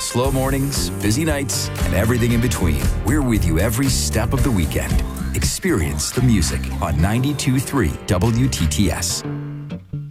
Slow mornings, busy nights, and everything in between. We're with you every step of the weekend. Experience the music on 92.3 WTTS.